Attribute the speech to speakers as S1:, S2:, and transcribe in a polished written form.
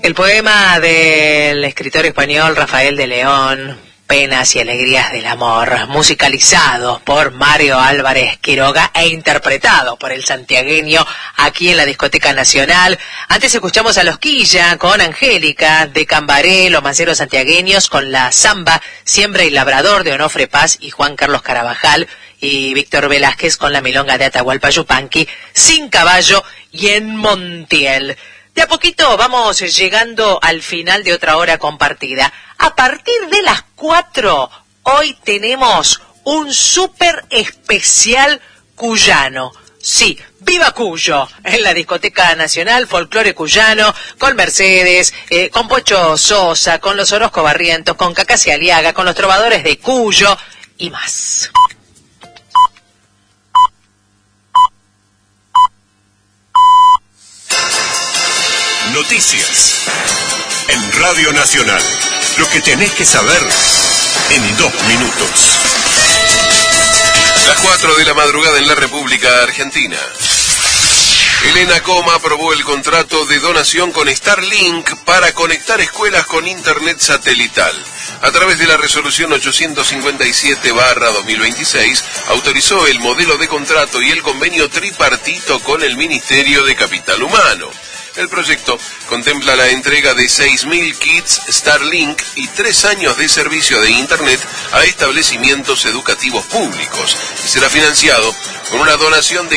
S1: El poema del escritor español Rafael de León, Penas y Alegrías del Amor, musicalizado por Mario Álvarez Quiroga e interpretado por el santiagueño aquí en la Discoteca Nacional. Antes escuchamos a Los Quilla con Angélica de Cambaré, Los Manceros Santiagueños con la Zamba, Siembra y Labrador de Onofre Paz y Juan Carlos Carabajal, y Víctor Velázquez con la Milonga de Atahualpa Yupanqui, Sin Caballo y En Montiel. De a poquito vamos llegando al final de otra hora compartida. A partir de las 4, hoy tenemos un súper especial cuyano. Sí, ¡viva Cuyo! En la Discoteca Nacional, folclore cuyano, con Mercedes, con Pocho Sosa, con los Orozco Barrientos, con Cacasi Aliaga, con los trovadores de Cuyo y más.
S2: Noticias en Radio Nacional. Lo que tenés que saber en 2 minutos.
S3: Las 4 de la madrugada en la República Argentina. El ENACOM aprobó el contrato de donación con Starlink para conectar escuelas con internet satelital. A través de la resolución 857/2026, autorizó el modelo de contrato y el convenio tripartito con el Ministerio de Capital Humano. El proyecto contempla la entrega de 6.000 kits Starlink y 3 años de servicio de Internet a establecimientos educativos públicos y será financiado con una donación de